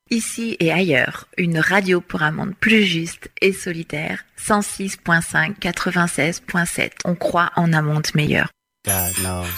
Ici et ailleurs, une radio pour un monde plus juste et solitaire. 106.5, 96.7. On croit en un monde meilleur. God knows.